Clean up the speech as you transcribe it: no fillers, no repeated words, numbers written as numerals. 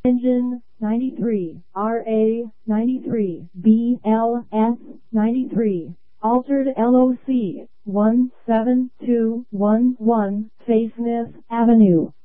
Engine 93, RA 93, BLS 93, altered LOC 17211, Faceness Avenue.